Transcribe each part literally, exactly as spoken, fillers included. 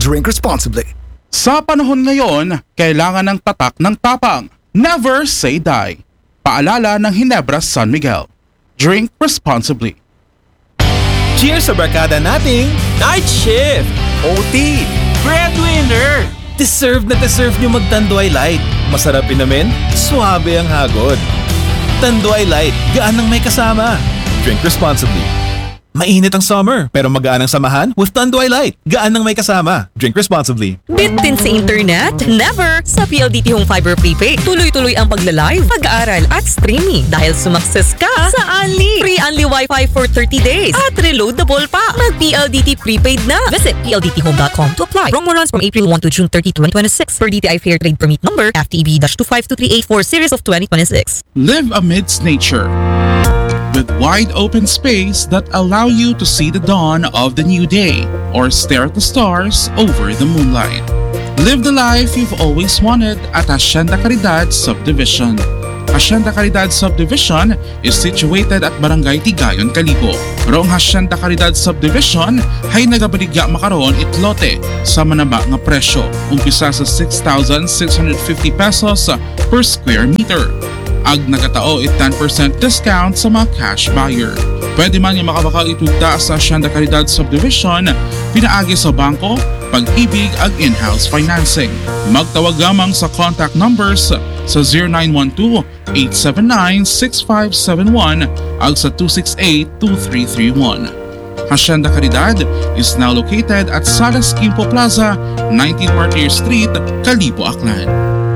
Drink responsibly. Sa panahon ngayon, kailangan ng tatak ng tapang. Never say die. Paalala ng Ginebra San Miguel. Drink responsibly. Cheers sa barkada nating Night Shift, O T, Breadwinner. Deserve na deserve nyo mag-Tanduay Light. Masarap inamin, suabe ang hagod. Tanduay Light, gaan ng may kasama. Drink responsibly. Mainit ang summer, pero magaan ang samahan with Tanduay Light. Gaan ng may kasama. Drink responsibly. Bitin sa internet? Never! Sa P L D T Home Fiber Prepaid, tuloy-tuloy ang pagla-live, pag-aaral at streaming. Dahil sumakses ka sa Unli. Free Unli Wi-Fi for thirty days. At reloadable pa. Mag-P L D T Prepaid na. Visit P L D T home dot com to apply. Promo runs from April first to June thirtieth, twenty twenty-six. Per D T I Fair Trade Permit Number F T E B two five two three eight four Series of twenty twenty-six. Live amidst nature. With wide open space that allow you to see the dawn of the new day or stare at the stars over the moonlight. Live the life you've always wanted at Hacienda Caridad Subdivision. Hacienda Caridad Subdivision is situated at Barangay Tigayon, Calibo. Roong Hacienda Caridad Subdivision ay nagabaligya makaroon itlote sa manaba nga presyo, umpisa sa six thousand six hundred fifty pesos per square meter. Ag nagatao it ten percent discount sa mga cash buyer. Pwede man yung makabakal itugta sa Hacienda Caridad Subdivision, pinaagi sa bangko, pag-ibig ag in-house financing. Magtawag lamang sa contact numbers sa zero nine one two, eight seven nine, six five seven one ag sa two six eight, two three three one. Hacienda Caridad is now located at Salas Quimpo Plaza, nineteen Martyr Street, Calibo, Aklan.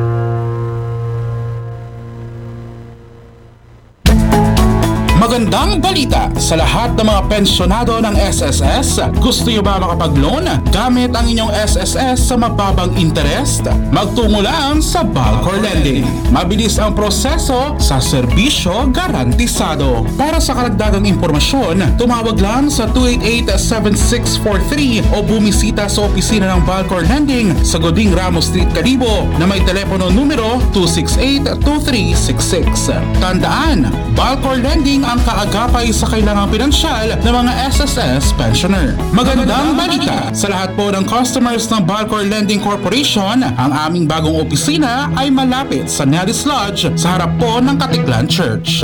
Magandang balita sa lahat ng mga pensyonado ng S S S. Gusto nyo ba makapag-loan gamit ang inyong S S S sa mababang interest? Magtungo lang sa Balcor Lending. Mabilis ang proseso sa serbisyo garantisado. Para sa karagdagang impormasyon, tumawag lang sa two eight eight, seven six four three o bumisita sa opisina ng Balcor Lending sa Goding Ramos Street, Calibo na may telepono numero two six eight, two three six six. Tandaan, Balcor Lending ang kaagapay sa kailangang pinansyal ng mga S S S pensioner. Magandang balita sa lahat po ng customers ng Balcor Lending Corporation. Ang aming bagong opisina ay malapit sa Nellis Lodge sa harap po ng Katiklan Church.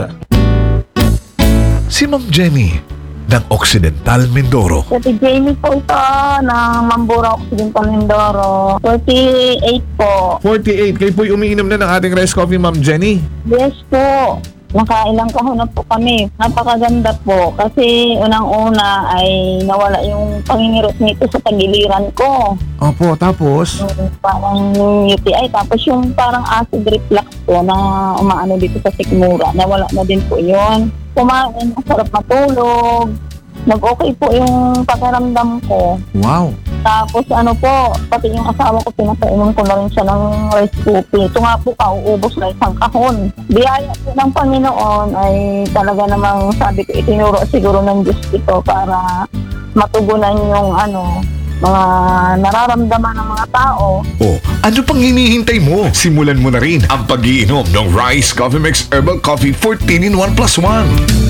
Si Ma'am Jenny ng Occidental Mindoro. Si Jamie po ito ng Mambura Occidental Mindoro. forty-eight po. forty-eight. Kayo po'y umiinom na ng ating rice coffee, Ma'am Jenny? Yes po. Nakailang kahon na po kami. Napakaganda po kasi unang-una ay nawala yung pangingirot nito sa tagiliran ko. Opo, tapos? Yung parang U T I. Tapos yung parang acid reflux po na umaano dito sa sikmura. Nawala na din po yun. Kumain, masarap matulog. Nag-okay po yung pakiramdam ko. Wow. Tapos ano po, pati yung asawa ko, pinapainom ko na rin siya ng rice coffee. Ito nga po, kauubos na isang kahon. Biyaya po ng Panginoon ay talaga namang sabi ko, itinuro siguro ng Diyos ito para matugunan yung ano, mga nararamdaman ng mga tao. Oh, ano pang hinihintay mo? Simulan mo na rin ang pag-iinom ng Rice Coffee Mix Herbal Coffee fourteen in one plus one.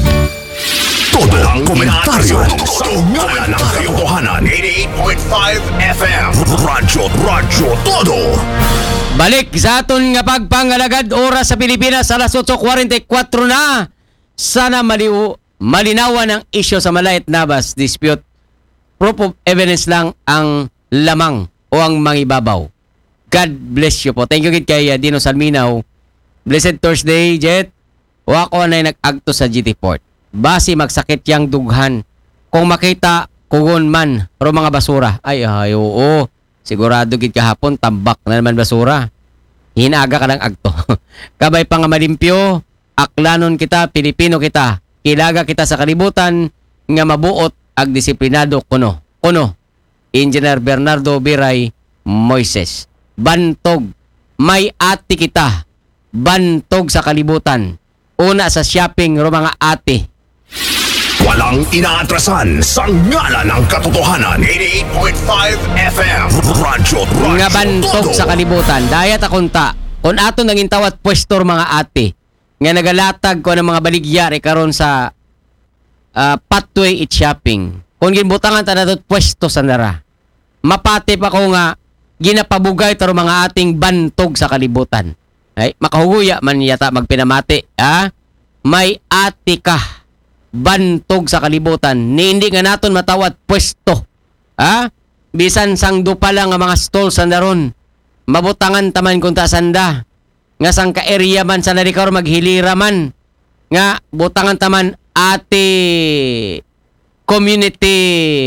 Todo ang komentaryo sa ugnay ng katotohanan. eighty-eight point five F M Radyo, Radyo Todo. Balik sa aton nga pagpangalagad oras sa Pilipinas alas eight forty-four na. Sana maliw, malinawan ang isyo sa Malayat Navas dispute. Proof of evidence lang ang lamang o ang mangibabaw. God bless you po. Thank you kid kay uh, Dino Salminaw. Blessed Thursday, Jet. O ako na nag-agto sa G T Port. Basi magsakit yang dughan. Kung makita, kugon man, pero mga basura. Ay, ay, oo. Sigurado gid kahapon, tambak na naman basura. Hinaga ka ng agto. Kabay pa nga malimpyo, aklanon kita, Pilipino kita. Kilaga kita sa kalibutan, nga mabuot ag disiplinado kuno. Kuno, Engineer Bernardo Biray Moises. Bantog, may ati kita. Bantog sa kalibutan. Una sa shopping, ro mga ate. Walang inaatrasan sa ngalan ng katotohanan. eighty-eight point five F M Radyo, Radyo Nga bantog Todo. sa kalibutan. Dayat akunta. Kung ato naging tawat pwestor mga ate. Nga nagalatag ko ng mga baligyari karon sa uh, pathway it shopping. Kung ginbutangan ta natot pwesto sa nara. mapati pa ko nga ginapabugay taro mga ating bantog sa kalibutan. Ay, makahuguya man yata magpinamati, ha? May ati ka bantog sa kalibutan. Ni hindi nga naton matawat pwesto. Ha? Bisan sang dupa lang nga mga stalls sa naron. Mabutangan taman kung tasanda. Nga sang ka-area man sa narikar maghilira man. Nga butangan taman ati community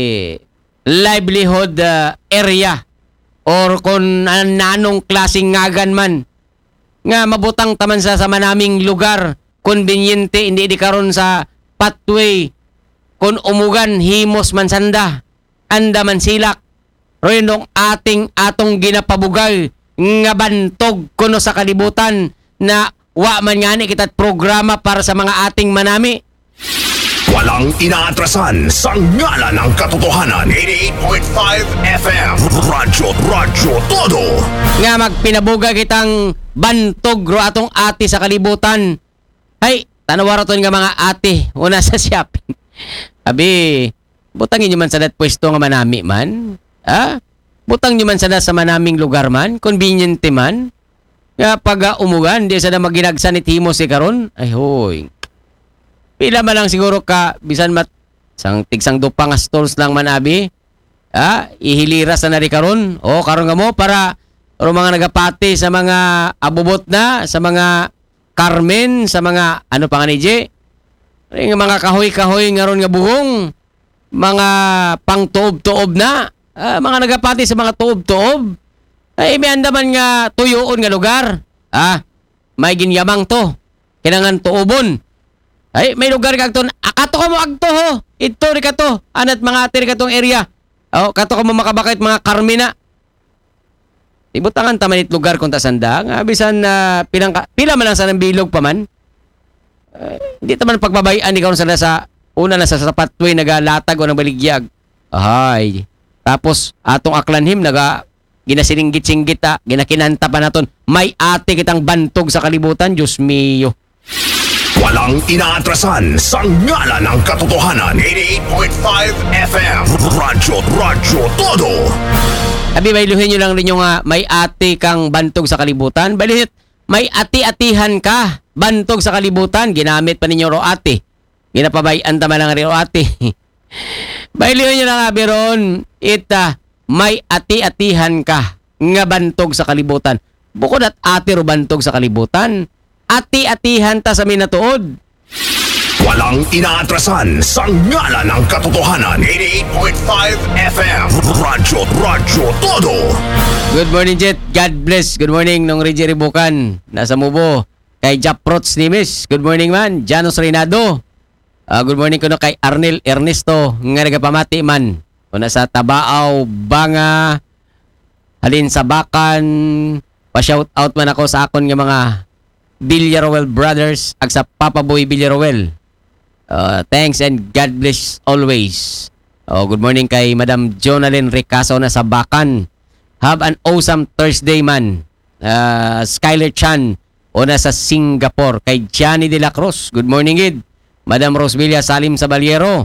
livelihood uh, area or kung uh, nanong klaseng ngagan man nga mabutang taman sa sa manaming lugar konbinyente hindi di karon sa pathway kung umugan himos man sanda anda man silak royong ating atong ginapabugay nga bantog kuno sa kalibutan na wa man ngani kita programa para sa mga ating manami. Walang inaatrasan sa ngala ng katotohanan. eighty-eight point five F M Radyo Radyo Todo. Nga magpinabuga kitang bantog ro atong ati sa kalibutan. Hay, tanawaraton nga mga ati una sa shopping. Abi, butangin nyo man sa dat pwesto nga manami man. Ha? Butang nyo man sa dat sa manaming lugar man, convenient man. Nga pag uh, umugan, di sa na maginagsanit himo si karon. Ay hoy. Pila man lang siguro ka, bisan mat, sang tigsang dupang stalls lang man abi, ha? Ihilira sa nari karon. O, karon nga mo, para, o mga nagapati sa mga abubot na, sa mga Carmen, sa mga, ano pa nga ni J? Yung mga kahoy-kahoy nga ron nga buhong, mga pang-tuob-tuob na, ah, mga nagapati sa mga tuob-tuob, ay may andaman nga tuyoon nga lugar. Ah, may ginyamang to, kinangan tuobon. Ay, may lugar ka agto. Akato ka mo agto ho. Ito rin ka to. Anat mga ati rin ka tong area. O, kato ka mo makabakit mga Carmina. Ibutangan taman it lugar kung tasanda. Nga, bisan na uh, pilang ka, pila man lang sa ng bilog pa man. Uh, hindi taman pagbabayaan di ka sa sa una na sa sapatway nagalatag o ng baligyag. Ahay. Tapos, atong aklanhim naga ginasinggit-singgit ta, ginakinanta pa naton. May ate kitang bantog sa kalibutan. Diyos mio. Walang inaatrasan sa ngala ng katotohanan. eighty-eight point five F M Radyo Radyo Todo. Abi, bailuhin nyo lang rin yung uh, may ate kang bantog sa kalibutan. Bailuhin, may ati-atihan ka bantog sa kalibutan. Ginamit pa ninyo ro ate. Ginapabayan tama lang rin ro ate. Bailuhin nyo lang abi ron. Ita, may ati-atihan ka nga bantog sa kalibutan. Bukod at ate ro bantog sa kalibutan. Ati-atihan ta sa minatuod. Walang inaatrasan sa ngala ng katotohanan. eighty-eight point five F M Radyo Radyo Todo. Good morning, Jet. God bless. Good morning nung Reggie Ribukan. Nasa Mubo. Kay Japrots Nimis. Good morning man. Janos Reynado. Uh, good morning ko no kay Arnel Ernesto. Nga nagapamati man. Una sa Tabaaw, Banga, halin sa Bakan. Pa-shout out man ako sa akon nga mga Villarroel Brothers ag sa Papa Boy Villarroel. Uh, thanks and God bless always. Oh, good morning kay Madam Jonalyn Ricaso na sa Bakan. Have an awesome Thursday man. Uh, Skyler Chan o na sa Singapore. Kay Johnny De La Cruz. Good morning, Gid. Madam Rosvilla Salim Sabaliero.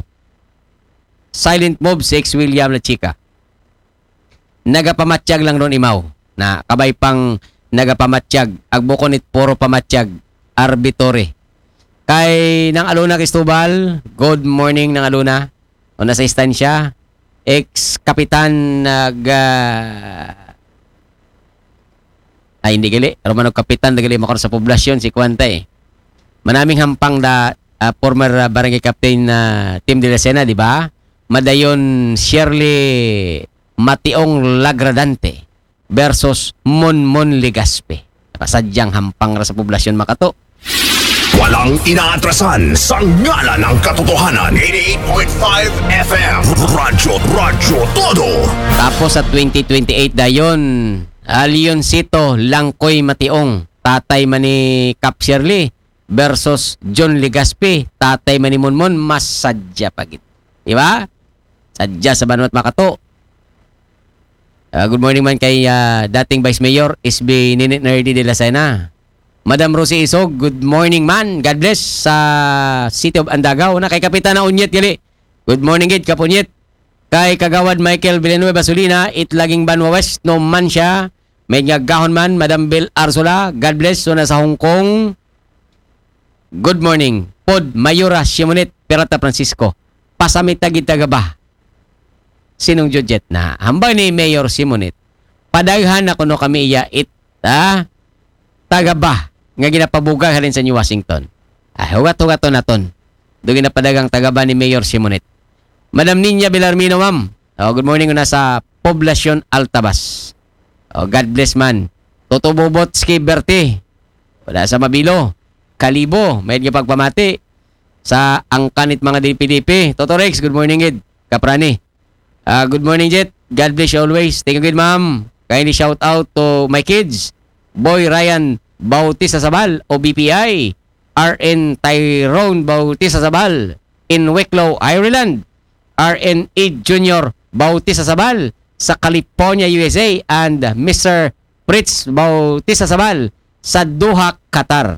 Silent Mob six William La Chica. Nagapamatsyag lang ron imaw. Na kabay pang nagapamatsyag. Agbukonit puro pamatsyag. Arbitore. Kay nang Aluna Cristobal. Good morning nang Aluna. O nasa istansya. Ex-kapitan nag... Uh, ay hindi gali. Romano kapitan nagali makaroon sa poblasyon si Kwanta eh. Manaming hampang da uh, former uh, barangay captain na uh, Tim de la Sena, di ba? Madayon Shirley Mationg Lagradante versus Monmon Legaspi. Sadyang hampang ra sa poblasyon makato. Walang inaatrasan sa ngala ng katotohanan. eighty-eight point five F M Radyo Radyo Todo. Tapos sa twenty twenty-eight dayon, uh, Leoncito Langkoy Mationg, tatay man ni Cap Shirley versus John Legaspi, tatay man ni Monmon, mas sadya pagit. Di ba? Sadya sa Banwat Makato. Uh, good morning man kay uh, dating Vice Mayor S B Ninit Nerdy de la Sena. Madam Rosie Isog, good morning man. God bless sa City of Andagaw na kay Kapitan na Unyet gali. Good morning gid Kapunyet. Kay Kagawad Michael Villanueva Solina, Itlaging Banwa West, no man siya. May ngagahon man, Madam Bill Arzola, God bless, so nasa Hong Kong. Good morning. Pod Mayura Simonit, Pirata Francisco. Pasamitagid taga ba? Sinong Jojet na? Hambang ni Mayor Simonit. Padaghan na kuno kami iya it, ah, taga ba? Nga ginapabugag halin sa New Washington. Ah, hugat-hugat to naton. Doon ginapadagang taga ba ni Mayor Simonit. Madam Ninya Belarmino, ma'am. Oh, good morning na sa Poblacion Altabas. Oh, God bless man. Toto Bobotski Berti. Wala sa Mabilo. Kalibo. May pagpamati sa angkanit mga D P D P. Toto Rex, good morning, Ed. Kaprani. Uh, good morning, Jet. God bless you always. Thank you, good, ma'am. Kindly shout out to my kids. Boy Ryan Bautista Sabal o B P I. R N Tyrone Bautista Sabal in Wicklow, Ireland. R N E Junior Bautista Sabal sa California, U S A, and Mister Fritz Bautista Sabal sa Doha, Qatar.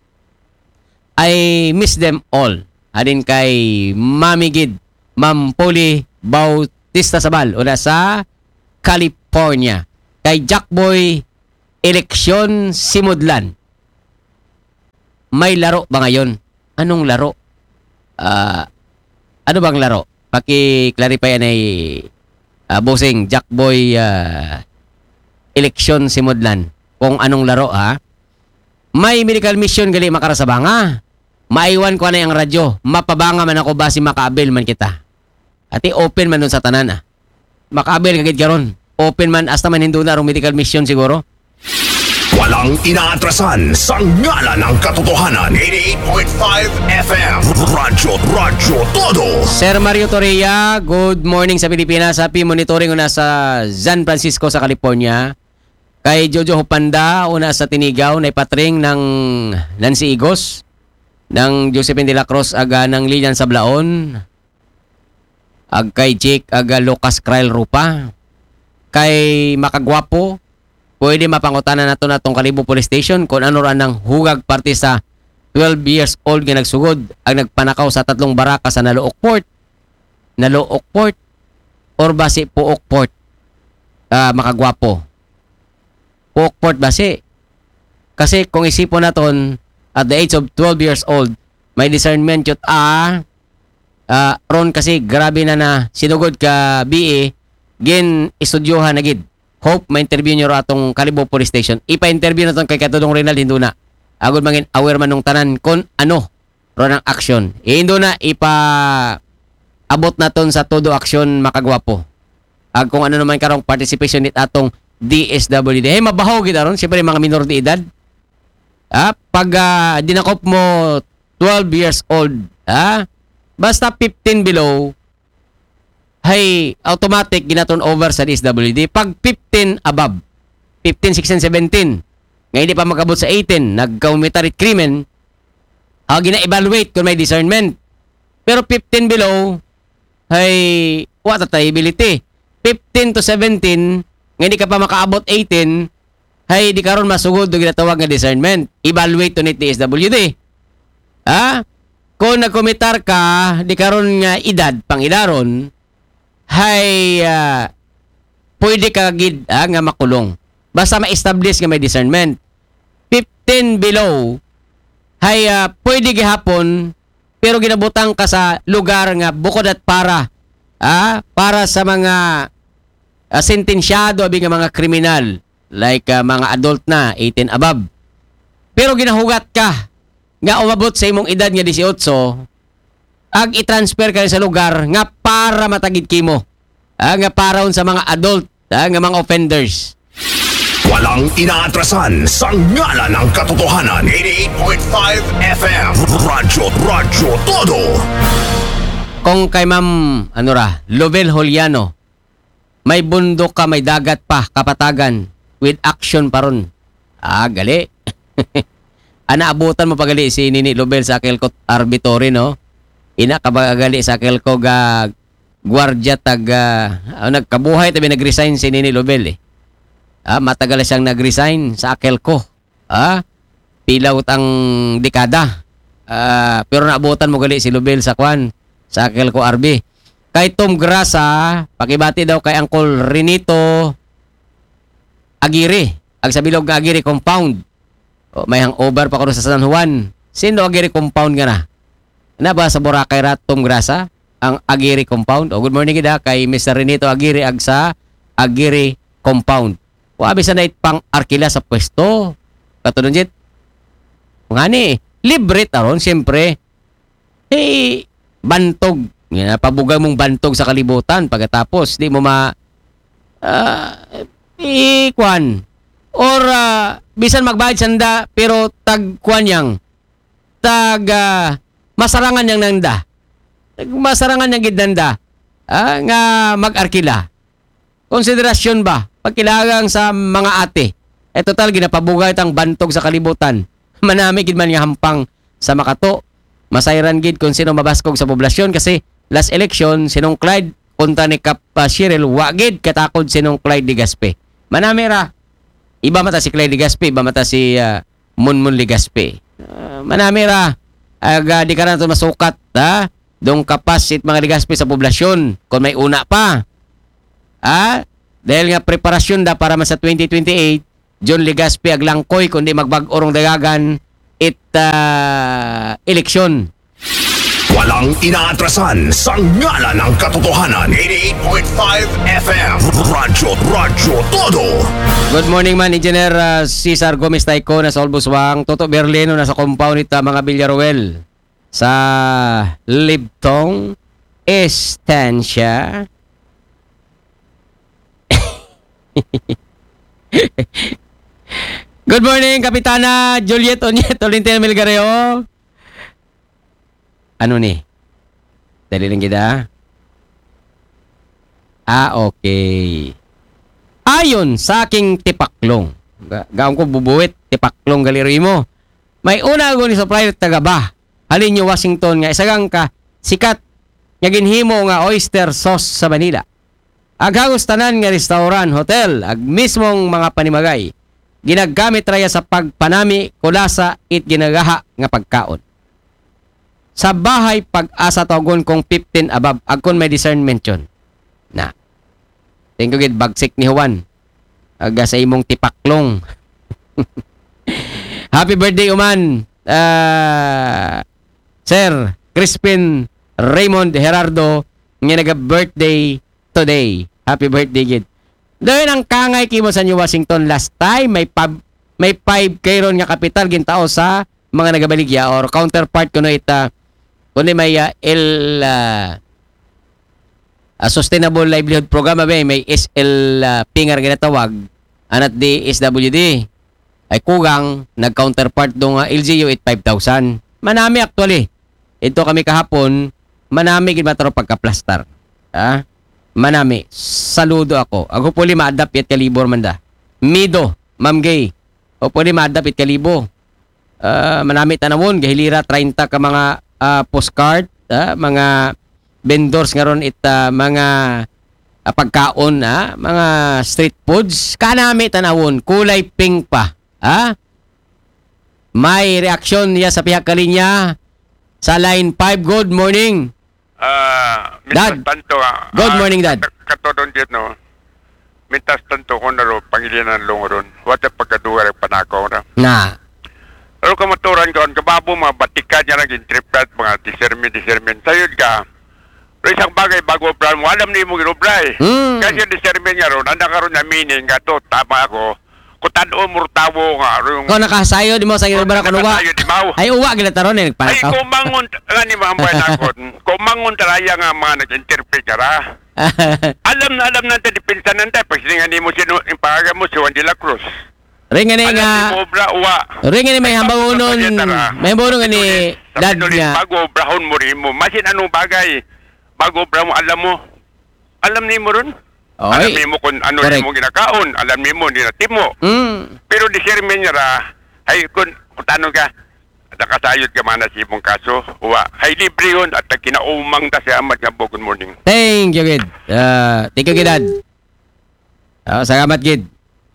I miss them all. Adin kay Mami Gid, Ma'am Polly Bautista Sabal una sa California. Kay Jackboy Eleksyon Simudlan. May laro ba ngayon? Anong laro? Uh, ano bang laro? Paki-clarify yan ay uh, bossing Jackboy uh, Eleksyon Simudlan. Kung anong laro, ha? May medical mission gali makarasabanga. Maiwan ko na yung radyo. Mapabanga man ako basi makaabil man kita. Ati open man nun sa tanan, ha? Makaabil kagid karon. Open man hasta man hindu na rong medical mission siguro. Walang inaatrasan sa ngala ng katotohanan. eighty-eight point five F M. Radyo, Radyo Todo. Sir Mario Torreya, good morning sa Pilipinas. Happy monitoring una sa San Francisco sa California. Kay Jojo Hopanda, una sa Tinigaw, na ipatring ng Nancy Igos, ng Josephine de la Cruz, aga ng Lilian Sablaon, ag kay Jake, aga Lucas Krail Rupa, kay Makagwapo, pwede mapangutanan nato na itong Kalibo Police Station kung ano ran ng hugag parte sa twelve years old nga nagsugod ang nagpanakaw sa tatlong baraka sa Nalook Port. Nalook Port or basi Puok Port. Uh, Makagwapo. Puok Port basi. Kasi kung isipon naton at the age of twelve years old, may discernment yun ah, uh, ron kasi grabe na na sinugod ka B A, gin istudyohan na gid. Hope ma-interview nyo atong Kalibo Police Station. Ipa-interview na itong kay Katudong Rinald, hindi na. Agad mangin aware man nung tanan kung ano ron ang action. E, hindi na ipa-abot na ton sa todo action Makagwapo. Ag kung ano naman karong participation nit atong D S W D. Hey, mabahaw kita ron. Siyempre mga minor de edad. Ah, pag uh, dinakop mo twelve years old, ah, basta fifteen below, hay automatic ginaton over sa D S W D. Pag fifteen above, fifteen, sixteen, seventeen, ngayon di pa magabot sa eighteen, nagka-committed crimen, uh, gina-evaluate kung may discernment. Pero fifteen below, hay what ability. fifteen to seventeen, ngayon di ka pa makaabot eighteen, hay di karon masugod do ginatawag nga discernment. Evaluate to ni D S W D. Ha? Kung nagkomitar ka, di karon nga edad, pang idaron, hay uh, pwede ka gid ah, nga makulong. Basta ma-establish nga may discernment. fifteen below, hay uh, pwede gihapon, pero ginabutang ka sa lugar nga bukod at para, ah, para sa mga uh, sentensyado abi nga mga kriminal, like uh, mga adult na, eighteen above. Pero ginahugat ka, nga umabot sa imong edad nga eighteen, ag i-transfer ka sa lugar nga para matagid kimo. Ah, nga para sa mga adult, ah, nga mga offenders. Walang inaatrasan sa ngala ng katotohanan. eighty-eight point five F M. Radyo, Radyo Todo. Kung kay Ma'am, ano ra, Lovell Holiano, may bundok ka, may dagat pa, kapatagan, with action pa ron. Ah, gali. Anaabutan mo pagali si Nini Lovell sa Kelko Arbitory, no? Ina kabagali sa Kelko ga gwardiya tag uh, nagkabuhay tabi nagresign si Nini Lovell eh. Ah, matagal siyang nagresign sa Akelco. Ah, pilawt ang dekada. Ah, pero naabutan mo gali si Lovell sa kwan sa Akelco R B. kay Tom Grasa, pakibati daw kay Uncle Renito Agiri, ag sa bilog nga Agiri compound. O, may hangover pa ko sa San Juan. Sino Agiri compound nga na? Na ba sa Boracay ra Tom Grasa? Ang Agiri compound. O, good morning gid kay Mister Renito Agiri ag sa Agiri compound. O abi sa night pang arkila sa pwesto. Katulad jet. Ngani, libre taron siyempre. Eh bantog, nga pabuga mong bantog sa kalibutan pagkatapos di mo ma uh, ikwan or uh, bisan magbayad sanda pero tag kwan yang tag uh, masarangan yang nanda. Masarangan yang gidnanda ah, nga mag-arkila. Konsiderasyon ba pagkilagang sa mga ate? Eh total ginapabugay tang bantog sa kalibutan. Manami gid man nga hampang sa makato. Masayran gid kung sino mabaskog sa poblasyon kasi last election sinong Clyde kontra ni Kap uh, Cheryl wa gid katakod sinong Clyde Legaspi. Manami ra. Iba mata si Clyde Legaspi, iba mata si uh, Munmun Legaspi. Uh, manami ra. Aga di ka na ito masukat ha? Dong kapasit mga Legaspi sa poblasyon kung may una pa. Ah, dahil nga preparasyon da para man sa twenty twenty-eight, John Legaspi aglangkoy kundi magbag-orong dagagan it uh, eleksyon. Walang inaatrasan sa ngala ng katotohanan. eighty-eight point five F M Radyo Radyo Todo. Good morning man Engineer uh, Cesar Gomez Tayco na sa Olbuswang, Toto Berlino na sa compound ita mga Villaruel sa Libtong Estancia. Good morning, Kapitana Juliet Onyet Olintel Melgareo. Ano ni? Dali lang kita. Ah, okay. Ayon sa aking tipaklong. Ga gaon ko bubuwit, tipaklong galiri mo. May una ko ni supplier tagaba. Halin nyo Washington nga isagang ka sikat nga ginhimo nga oyster sauce sa Manila. Aghagos tanan nga restaurant, hotel, ag mismong mga panimagay. Ginagamit raya sa pagpanami, kulasa, it ginagaha nga pagkaon. Sa bahay pag-asa togon kong fifteen above, agkon may discernment yun. Na. Thank you gid bagsik ni Juan. Aga sa imong tipaklong. Happy birthday uman. Uh, Sir Crispin Raymond Gerardo nga naga-birthday today. Happy birthday gid. Dahil ang kangay kimo sa New Washington last time, may pub, may five kayron nga kapital gintao sa mga nagabaligya or counterpart kuno ita kuno may uh, L uh, uh, Sustainable Livelihood Program ba may S L uh, P nga ginatawag anat di S W D ay kugang nag-counterpart dong uh, L G U at five thousand. Manami actually. Ito kami kahapon, manami gid mataro pagka-plaster. Ah? Manami, saludo ako. Ako puli ma-adapt it kalibor man da. Mido, Ma'am Gay. O puli ma-adapt it kalibo. Uh, manami tanawon, gahilira thirty ka mga uh, postcard, uh, mga vendors nga ron it uh, mga uh, pagkaon, uh, mga street foods. Kanami tanawon, kulay pink pa. Ha? May reaksyon niya sa pihak kalinya sa line five. Good morning. Ah, Mister Dad. Tanto. ah, Good morning, Dad. Katodon dito, no. Mintas Tanto ko na ro, pangilinan lungo ron. Wata pagkaduwa rin panakaw na. Na. Pero kamaturan ko, kababo mga batika niya lang intriplat, mga discernment-discernment. Sayod ka, pero isang bagay bago plan mo, alam niyo mo ginubray. Mm. Kasi yung discernment niya ron, anda ka ron na meaning, gato, tama ako. Kutano mo tawo nga ron. Kung nakasayo di mo sa ginubra kung uwa. Nakasayo, di mo. Ay uwa gila taron eh Ay, nagpanakaw. kumangon, nga ni mga bayan ako, kumangon talaya nga mga nag-interpret ka ra. Alam na alam natin, dipinsan natin, pag siningan mo, sino, yung pangaga mo, si Juan de la Cruz. Ring nga ni Alam nga. ni mo, bra, uwa. Ring nga ni may hambangunon. May hambangunon nga ni dad Sabi nga. bago, brahon mo rin mo. Masin anong bagay, bago, bra mo, alam mo. Alam ni mo ron? Alam Oy. ni mo kung ano Correct. ni mo ginakaon. Alam ni mo, ninatip mo. Mm. Pero discernment niya ra, ay kung, kung tanong ka, nakasayod ka man na si mong kaso, uwa, ay libre yun at kinaumang ta si Amad nga po, good morning. Thank you, Gid. Uh, thank you, Gid, Dad. Uh, salamat, Gid.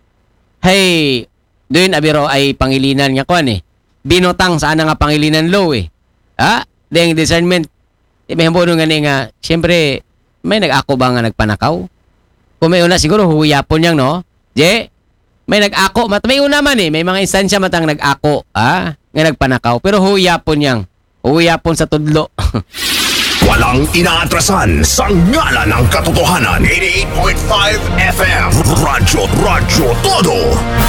Hey, doon abiro ay pangilinan nga kuan eh. Binotang saan nga pangilinan low eh. Ha? Deng discernment. Eh, may hambono nga ni nga, siyempre, may nag-ako ba nga nagpanakaw? Kung may una siguro huyapon yang no. Je, may nag-ako, mat may una man eh, may mga instansya matang nag-ako, ah, nga nagpanakaw, pero huyapon yang. Huyapon sa tudlo. Walang inaatrasan sa ngala ng katotohanan. eighty-eight point five F M. Radyo, Radyo Todo.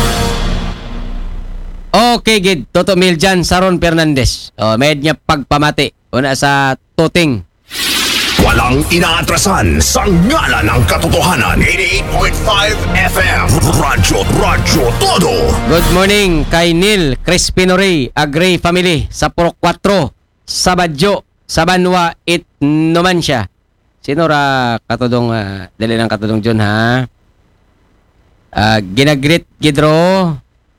Okay, gid. Toto Miljan, Saron Fernandez. Oh, med niya pagpamati. Una sa tuting. Walang inaatrasan sa ngala ng katotohanan. eighty-eight point five F M. Radyo, Radyo Todo. Good morning kay Neil Crispino Rey, Agray Family, sa Purok four, sa Badyo, sa Banwa, It Numancia. Sino ra katudong, uh, dali lang katudong John ha? Uh, ginagrit, gidro.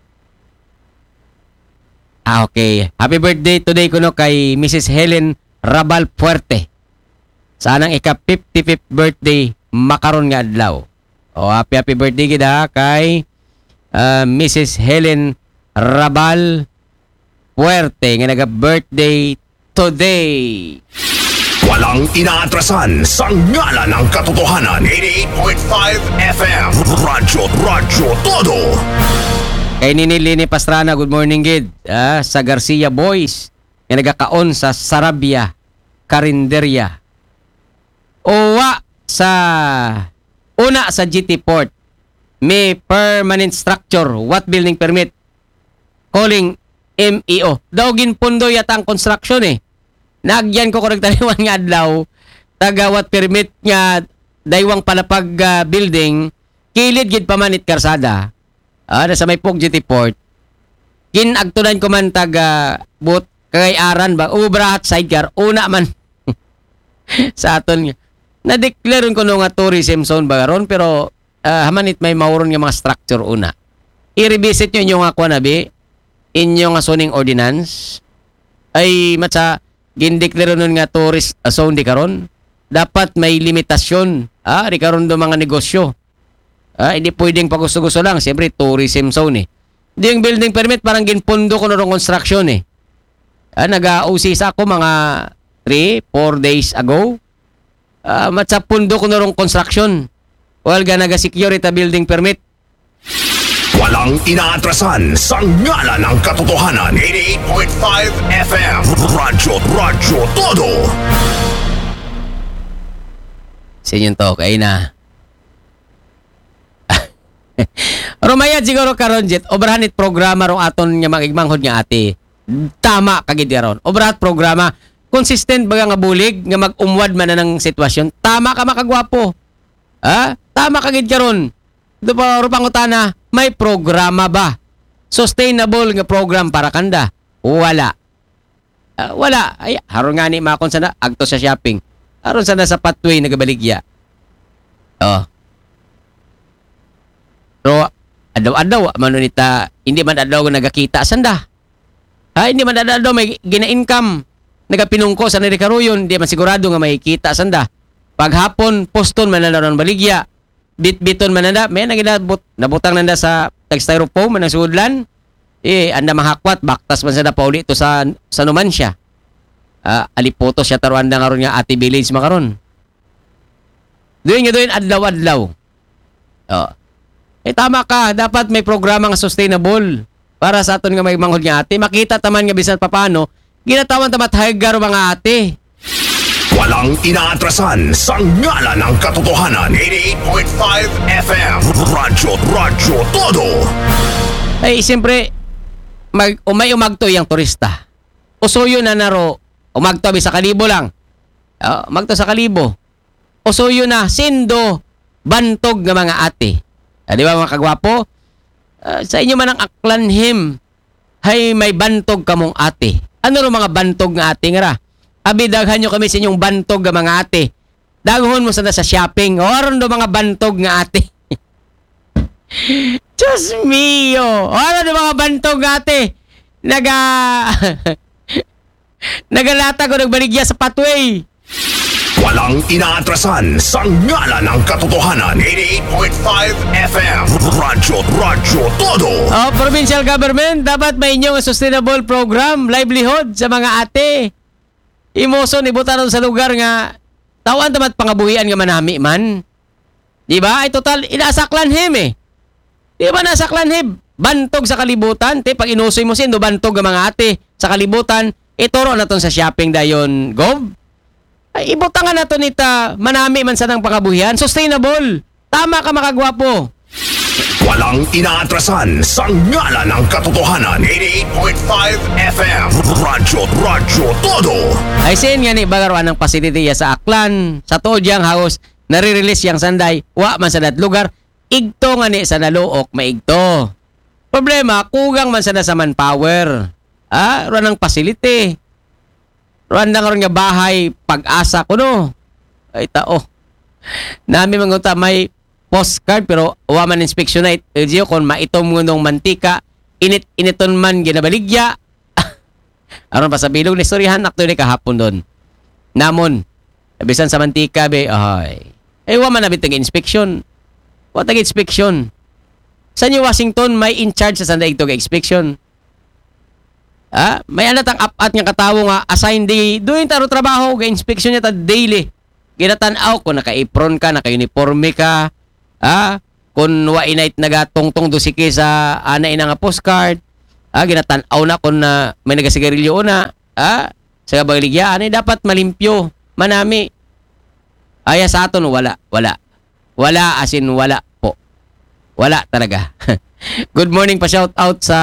Ah, okay. Happy birthday today kuno kay Missus Helen Rabal Puerte. Sanang ika-fifty-fifth birthday makaron nga adlaw. O happy happy birthday gid ha kay uh, Missus Helen Rabal Puerte nga naga-birthday today. Walang inaatrasan sa ngala ng katotohanan. eighty-eight point five F M. Radyo, Radyo Todo. Kay Nini Lini Pastrana, good morning gid. Ah, sa Garcia Boys, nga nagakaon sa Sarabia, Carinderia. Owa sa una sa G T Port, may permanent structure, what building permit? Calling M E O. Dawgin pundo yata ang construction eh. Nagyan ko kung nagtaliwan nga adlaw, taga what permit nga daywang palapag uh, building, kilid gid pamanit karsada. Ah, sa may Pog G T Port. Kinagtunan ko man taga boot kay aran ba ubrahat sidecar una man sa aton na-declare ko no nga tourism zone ba ron pero uh, hamanit may mauron nga mga structure una. I-revisit nyo inyong ako na bi inyong nga zoning ordinance ay matsa gindeclare nun nga tourist uh, zone di karon dapat may limitasyon ah di karon do mga negosyo. Ah, hindi pwedeng pagusto-gusto lang. Siyempre, tourism zone eh. Hindi yung building permit, parang ginpundo ko na rin construction eh. Ah, nag-O C sa ako mga three, four days ago. Ah, matsa pundo ko na rin construction. Well, ga naga-security building permit. Walang inaatrasan sa ngala ng katotohanan. eighty-eight point five F M. Radyo, Radyo Todo. Sinyong to, kaya na. Rumayad siguro karon jet obrahanit programa rong aton nga magigmanghod nga ate. Tama kagid ron. Obrahat programa consistent baga nga bulig nga mag-umwad man na ng sitwasyon. Tama ka makagwapo. Ha? Tama kagid karon. Do pa rupang utana, may programa ba? Sustainable nga program para kanda? Wala. Uh, wala. Ay, haron nga ni makon sana agto sa shopping. Haron sana sa pathway nagabaligya. Oh. Pero adaw-adaw manunita hindi man adaw nagakita sanda. Ha hindi man adaw may gina-income nagapinungko sa nirikaruyon di man sigurado nga may kita sanda. Paghapon poston man na ron baligya. Bit-biton man nanda may naginabot nabutang nanda sa styrofoam man ang sudlan. Eh anda mahakwat baktas man sada pauli to sa sa Numancia. Ah alipoto siya taruan nga ron nga Ati Village makaron. Doon nga doon adlaw-adlaw. Oh. Eh tama ka, dapat may programa nga sustainable para sa aton nga may manghod nga ate. Makita taman nga bisan papano, ginatawan tamat hagar mga ate. Walang inaatrasan sa ngala ng katotohanan. eighty-eight point five F M. Radyo, Radyo Todo. Ay siyempre, mag, umay umagto yung turista. Usuyo na naro, umagto sa kalibo lang. Uh, umagto sa kalibo. Usuyo na, sindo, bantog nga mga ate. Ah, di ba mga kagwapo? Uh, sa inyo man ang aklanhim, hay may bantog kamong ate. Ano ro mga bantog nga ate nga ra? Abi daghan nyo kami sa inyong bantog nga mga ate. Daghon mo sana sa shopping. O aron do mga bantog nga ate. Diyos mio! O aron do mga bantog nga ate. Naga... Nagalata ko nagbaligya sa pathway. Walang inaatrasan sa ngala ng katotohanan. eighty-eight point five F M. Radyo, Radyo Todo. Oh, provincial government, dapat may inyong sustainable program, livelihood sa mga ate. Imoson, ibutan sa lugar nga tawan tamat pangabuhian nga manami man. Di ba? Ay total, inasaklan him eh. Di ba nasaklan him? Bantog sa kalibutan. Te, pag inusoy mo siya, bantog ang mga ate sa kalibutan. Ituro na ton sa shopping dayon, Gov. Ay, ibutangan na to nita, manami man sa nang pangabuhian. Sustainable. Tama ka, makagwapo. Walang inaatrasan sa ngala ng katotohanan. eighty-eight point five F M. Radyo, Radyo Todo. Ay sin nga ni bagaruan ng facility ya sa Aklan. Sa tuod yang house, nare-release yang sanday. Wa man sa dat lugar. Igto nga ni sa naluok, maigto. Problema, kugang man sa na sa manpower. Ah, ruan ng facility. Ruan na karon nga bahay, pag-asa ko no. Ay tao. Nami mangunta may postcard pero wa man inspection na ito kung maitom ngunong mantika. Init-initon man ginabaligya. Aron pa sa bilog na istoryahan, actually kahapon doon. Namon, bisan sa mantika, be, ay. Eh, wa man nabit inspection. Wa tag inspection. Sa New Washington, may in charge sa sandaig to inspection. Ah, may anatang apat nga katawo nga assign day. Doon taro trabaho, ga inspection niya ta daily. Ginatanaw kung naka-apron ka, naka-uniforme ka. Ah, kung wa inait nagatungtong dusiki sa ana ina nga postcard. Ah, ginatanaw na kung na may nagasigarilyo na. Ah, sa baligyan ay dapat malimpyo, manami. Aya sa aton wala, wala. Wala as in wala po. Wala talaga. Good morning pa shout out sa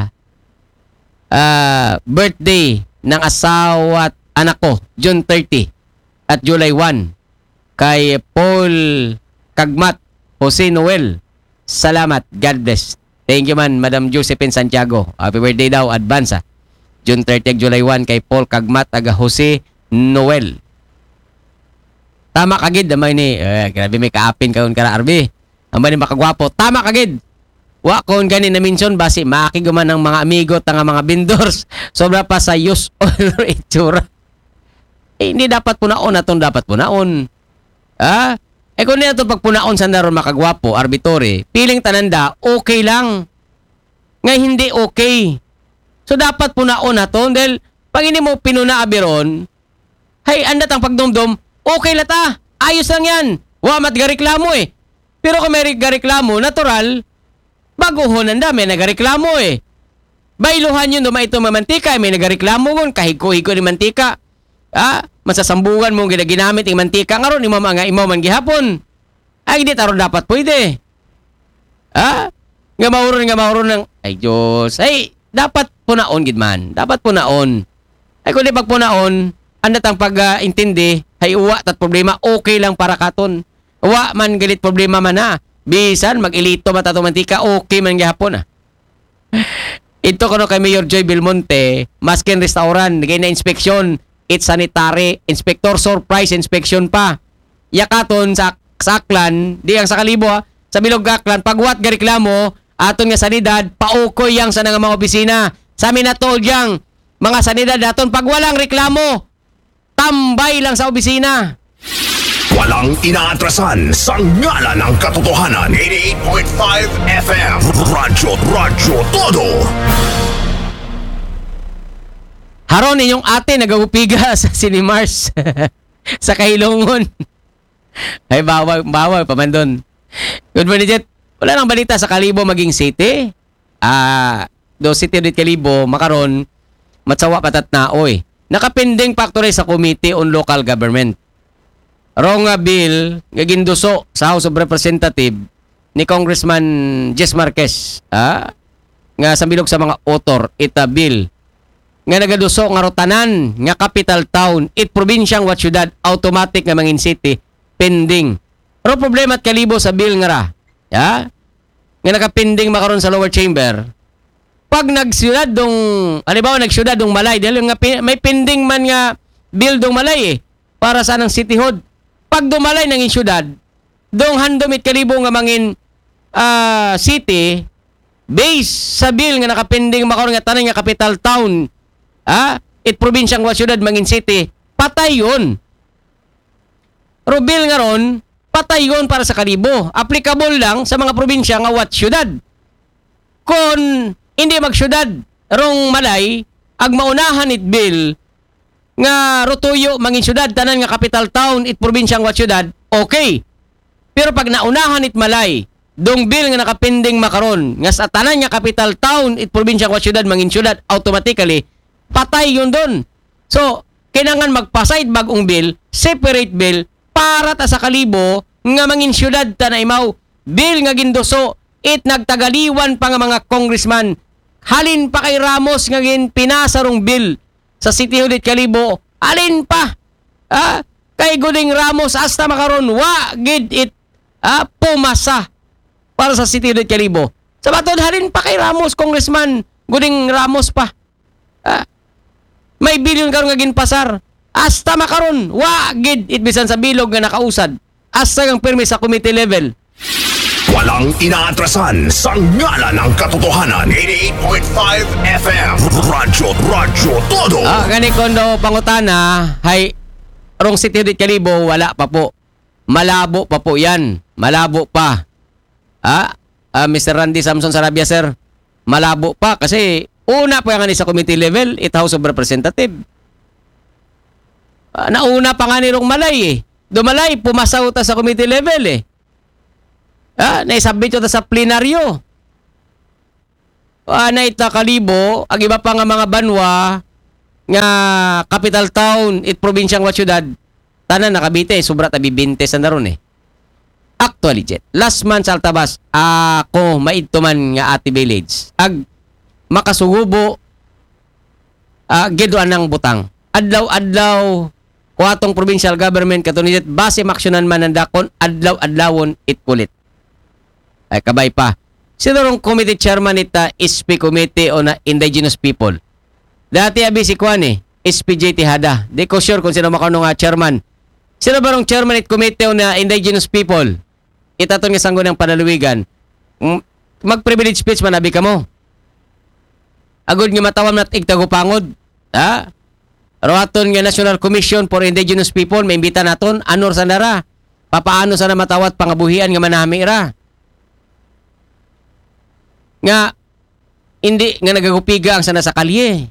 uh, birthday ng asawa at anak ko, June thirtieth at July first kay Paul Kagmat, Jose Noel. Salamat, God bless. Thank you man, Madam Josephine Santiago. Happy birthday daw, advance ha. June thirtieth, July first kay Paul Kagmat, aga Jose Noel. Tama kagid, damay ni, eh, grabe may kaapin kaon kara Arby. Amba ni makagwapo, tama kagid. Wa kon gani na mention basi makiguman ng mga amigo tanga mga vendors. Sobra pa sa use or itsura. Eh, hindi dapat punaon atong dapat punaon. Ah? Eh kung nito pag punaon sa naron makagwapo, arbitore, piling tananda, okay lang. Ngay hindi okay. So dapat punaon naton dahil pag hindi mo pinuna abiron, hay andat ang pagdomdom, okay la ta. Ayos lang yan. Wa mat gareklamo eh. Pero kung may gareklamo, natural, baguhon ang dami nagareklamo eh. Bailuhan yun duma ito mamantika, may nagareklamo ngon, kahiko-hiko ni mantika. Ah, masasambungan mo nga ginamit ng mantika ngaron imo mga imo man gihapon. Ay di taro dapat pwede. Ah, nga mauron nga mauron ng ay Diyos. Ay dapat punaon gid man. Dapat punaon. Ay kun di pag punaon, anda tang pag-intindi, hay uwa tat problema okay lang para katon. Uwa man galit problema man na. Bisan mag-ilito mata to mantika okay man gihapon ah. Ito kono kay Mayor Joy Belmonte, maskin restaurant, nagay na inspeksyon. It's sanitary, inspector surprise inspection pa. Yakaton sa Aklan, di ang sa Kalibo ha, sa Bilog Aklan, pagwat ga reklamo, aton nga sanidad, paukoy yang sa nga mga opisina. Sa amin na told yang, mga sanidad aton, pag walang reklamo, tambay lang sa opisina. Walang inaatrasan sa ngala ng katotohanan. eighty-eight point five F M. Radyo, Radyo Todo. Haron inyong ate nagahupiga sa Cinemars sa Kailongon. Ay bawal, bawal pa man doon. Good morning, Jet. Wala nang balita sa Kalibo maging city. Ah, do city dit Kalibo makaron matsawa patat na oy. Nakapending factory sa Committee on Local Government. Wrong nga bill nga ginduso sa House of Representative ni Congressman Jess Marquez. Ah, nga sambilog sa mga author ita bill nga nagaduso nga rotanan nga capital town it probinsyang wat syudad automatic nga mangin city pending. Pero problema at Kalibo sa bill nga ra. Ya? Nga nakapending makaron sa lower chamber. Pag nagsyudad dong halimbawa nagsyudad dong Malay dahil nga may pending man nga bill dong Malay eh para sa nang cityhood. Pag dumalay ng syudad dong handomit Kalibo nga mangin uh, city base sa bill nga nakapending makaron nga tanan nga capital town. Ah, it probinsyang wa syudad mangin city, patay yun. Rubil nga ron, patay yun para sa Kalibo. Applicable lang sa mga probinsya nga wat syudad. Kung hindi magsyudad rong Malay, ag maunahan it bill, nga Rotuyo mangin syudad tanan nga capital town it probinsyang wat syudad, okay. Pero pag naunahan it Malay, dong bill nga nakapending makaron nga sa tanan nga capital town it probinsyang wat syudad mangin syudad, automatically patay yun doon. So, kailangan magpa-side bagong bill, separate bill para ta sa kalibo nga mangin syudad ta na imaw bill nga gindoso it nagtagaliwan pa nga mga congressman halin pa kay Ramos nga gin pinasarong bill sa City Hall it Kalibo, alin pa? Ah, kay Guling Ramos hasta makaron wa gid it ah, pumasa para sa City Hall it Kalibo. Sa baton halin pa kay Ramos, Congressman Guling Ramos pa. Ah, may bilyon karon nga ginpasar. Hasta makaron wa gid it bisan sa bilog nga nakausad. Hasta ang permis sa committee level. Walang inaatrasan sa ngalan ng katotohanan. eighty-eight point five F M Radyo Radyo Todo. Ah, gani kondo pangutana, hay rong City Hall it Kalibo wala pa po. Malabo pa po 'yan. Malabo pa. Ah, ah Mister Randy Samson Sarabia sir. Malabo pa kasi una pa nga ni sa committee level, it House of Representative. Ah, nauna pa nga ni rong Malay eh. Dumalay pumasaw ta sa committee level eh. Ah, naisabit ta sa plenaryo. Ah, na ita Kalibo, ang iba pa nga mga banwa nga capital town, it probinsyang wat syudad, tanan nakabite, sobra tabi twenty sa naron eh. Actually, jet, last month sa Altabas, ako maidto man nga Ati Village, ag makasugubo, ah, giduan ng butang. Adlaw-adlaw, kuatong provincial government katunit, base maksyonan man ang dakon, adlaw-adlawon it kulit. Ay kabay pa. Sino rong committee chairman ita S P Committee on Indigenous People? Dati abi si Kwan eh, S P J T Hada. Di ko sure kung sino makaano nga chairman. Sino ba rong chairman it Committee on Indigenous People? Itaton nga sanggo ng panaluwigan. Mag-privilege speech man abi ka mo. Agod nga matawam nat igtagupangod. Ha? Rawaton nga National Commission for Indigenous People, may imbita naton, anor sa nara. Papaano sana matawat pangabuhian nga manami ra. Nga hindi nga nagagupiga ang sana sa kalye.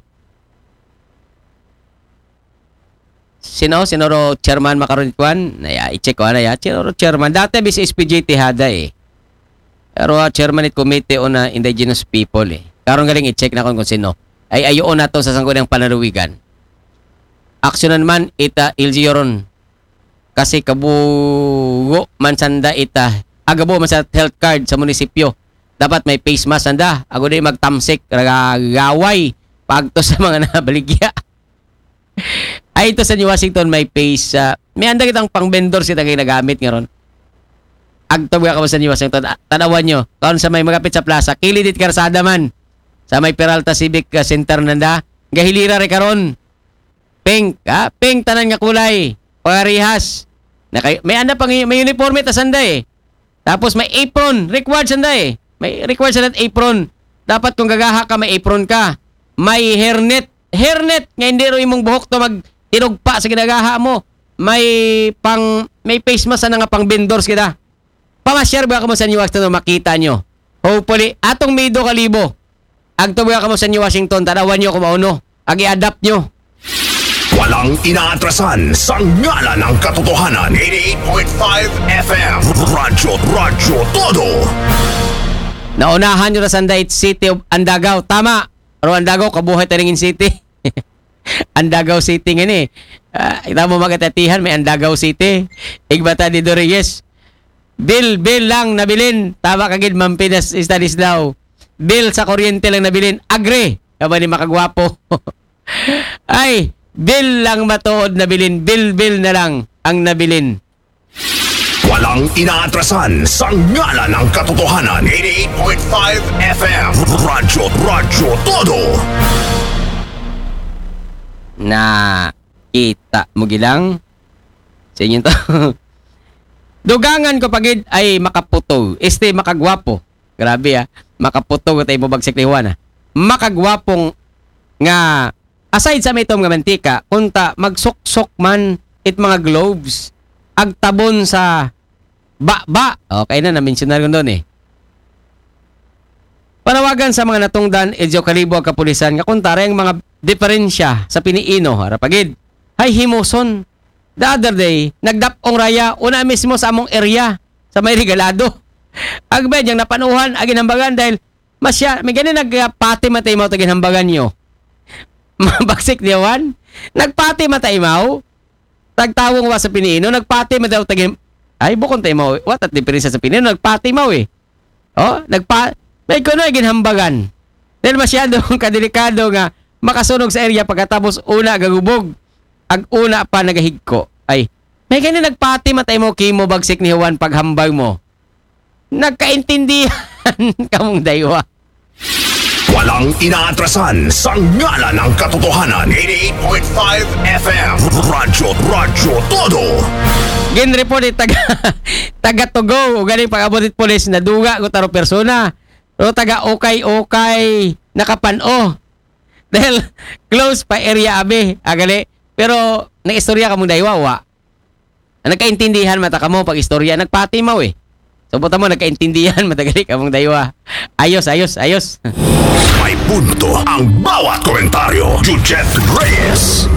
Sino? Sino ro chairman makaron kwan? Naya, i-check ko na ya. Sino ro chairman? Dati bis S P J T Hada eh. Pero uh, chairman it Committee on uh, Indigenous People eh. Karon galing i-check na kung, kung sino. Ay ayoon na to sa sanggunang panaluwigan. Aksyonan man ita iljiyoron. Kasi kabugo man sanda ita. Agabo man sa health card sa munisipyo. Dapat may face mask anda. Ako din magtamsik, gaway, pagto sa mga nabaligya. Ay, ito sa New Washington may face. Uh, may anda kitang pang-vendor siya tayo nagamit ngayon. Agtog ka mo sa New Washington. Tanawan nyo. Karon sa may magapit sa plaza. Kilidit karsada man. Sa may Peralta Civic Center nanda. Gahilira rin karon. Pink. Ha? Pink tanan nga kulay. Parihas. Nakay, may anda pang may uniforme ta sanda eh. Tapos may apron. Required sanda eh. May required sa apron. Dapat kung gagaha ka, may apron ka. May hairnet. Hairnet. Nga hindi rin mong buhok to mag-tinugpa sa ginagaha mo. May pang, may face mask na nga pang vendors kita. Pamasyar ba ka mo sa New Washington makita nyo? Hopefully, atong Mido Kalibo. Agto ba ka mo sa New Washington, tanawan nyo kung mauno. Ag i-adapt nyo. Walang inaatrasan sa ngalan ng katotohanan. eighty-eight point five F M Radyo Radyo Todo. Naunahan nyo na sa Andait City of Andagaw. Tama. Pero Andagaw, kabuhay taringin city. Andagaw City nga ni. Uh, ita mo magkatatihan, may Andagaw City. Igbata ni Doreyes. Bill, bill lang nabilin. Tama kagid, Mampinas Studies daw. Bill sa kuryente lang nabilin. Agre. Kaba ni makagwapo. Ay, bill lang matuod nabilin. Bill, bill na lang ang nabilin. Walang inaatrasan sa ngalan ng katotohanan. eighty-eight point five F M Radyo Radyo Todo. Na kita mo gilang sa inyo to. Dugangan ko pagid ay makaputo. Este makagwapo. Grabe ah. Makaputo ko tayo bubagsik ni Juan ah. Makagwapong nga aside sa may itong nga mantika, kunta magsuksok man it mga gloves agtabon sa ba-ba. Okay na, na-mention na rin doon eh. Panawagan sa mga natungdan, Edyo Kalibo ang kapulisan, nga kuntara yung mga diferensya sa piniino, harapagid. Hay himuson. The other day, nagdapong raya, una mismo sa among area, sa may regalado. Agbed, yung napanuhan, aginhambagan dahil masya, may ganyan nagpati matay mo ito ginhambagan nyo. Mabaksik niyawan. Nagpati matay mo, tagtawong wa sa pinino, nagpati matay mo tagin, ay bukon tayo mo, what at diferensya sa pinino, nagpati mo eh. Oh, nagpa, may kuno ginhambagan. Dahil masyadong kadelikado nga, makasunog sa area pagkatapos una gagubog. Ag una pa nagahigko. Ay, may ganyan nagpati matay mo, kimo bagsik ni Juan paghambag mo. Nagkaintindihan kamong daywa. Walang inaatrasan sa ngala ng katotohanan. eighty-eight point five F M Radyo Radyo Todo. Ginreport ni taga taga Tugo, galing pag-abutit pulis na duga ko taro persona. Pero taga okay-okay nakapano. Dahil close pa area abe, agali. Pero nag-istorya ka mong daywa, wa. Nagkaintindihan mata ka mo pag istorya, nagpati mo eh. So buta mo, nagkaintindihan, matagali ka mong daywa. Ayos, ayos, ayos. May punto ang bawat komentaryo. Jujet Reyes.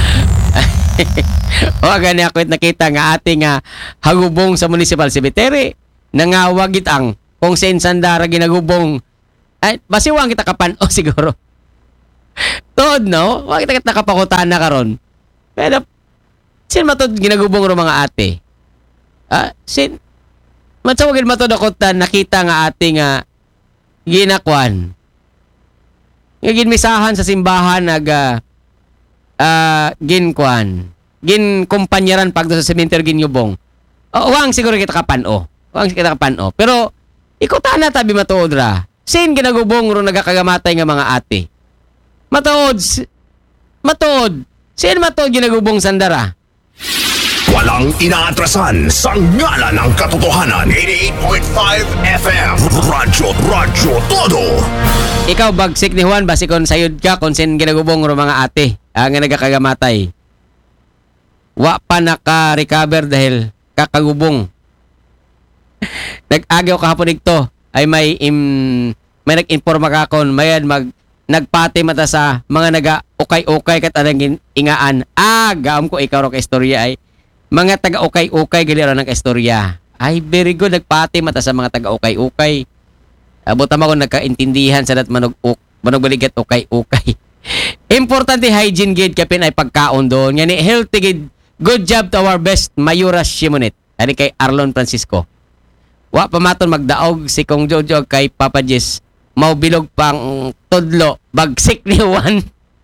O, gani ako nakita nga ating uh, hagubong sa Municipal Cemetery. Nangawagit ang kung sa insandara ginagubong. Ay, basiwang kita kapan o siguro. Tod, no? Wag kita nakapakutaan na karon. Pero, sin matod ginagubong ro mga ate? Ah, sin matsawagin matod ako ta nakita nga ating uh, ginakwan. Nga ginmisahan sa simbahan nag uh, uh, ginkwan. Ginkumpanyaran pag do sa cemetery ginyubong. O, wang siguro kita kapano. Wang kita kapano. Pero, ikutan na tabi matuod ra. Sin ginagubong ro nagakagamatay nga mga ate? Matuod. Matuod. Sin matuod ginagubong sandara? Walang inaatrasan sa ngala ng katotohanan. eighty-eight point five F M Radyo Radyo Todo. Ikaw bagsik ni Juan, basi kon sayod ka, kung sin ginagubong ro mga ate, ang nagakagamatay. Wa pa naka-recover dahil kakagubong. Nag-agaw kahapon ito, ay may im, may nag-informa ka kon, mayan mag, nagpati mata sa mga naga-ukay-ukay kat anang ingaan. Ah, gaam ko ikaw ro ka istorya ay. Mga taga-ukay-ukay gali ro ng istorya. Ay, very good, nagpati mata sa mga taga-ukay-ukay. Abutan mo kung nagkaintindihan sa dat manog manogbaligat ukay-ukay. Importante hygiene gid kapin ay pagkaon doon. Ngani healthy gid. Good job to our best Mayura Shimonit. Ani kay Arlon Francisco. Wa pamaton magdaog si Kong Jojo kay Papa Jess. Maubilog pang tudlo bagsik ni Juan.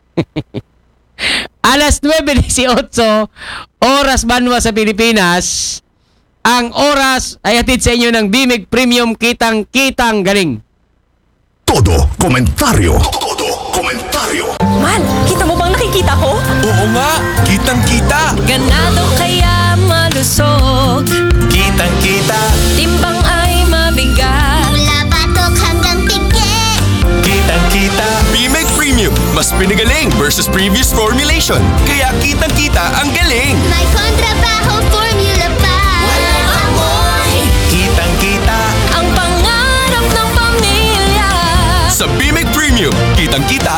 Alas nuwebe dieciocho oras banwa sa Pilipinas. Ang oras ay hatid sa inyo ng B M I G Premium Kitang-Kitang Galing. Todo komentaryo. Todo komentaryo. Man, kita mo bang nakikita ko? Oo nga, kitang-kita. Ganado kaya malusog. Kitang-kita. Timbang ay mabigat. Mula batok hanggang pigi. Kitang-kita. B M I G Premium, mas pinagaling versus previous formulation. Kaya kitang-kita ang galing. May kontrabaho formula pa. Walang amoy. Kitang-kita. Ang pangarap ng pamilya. Sa B M I G Premium, kitang-kita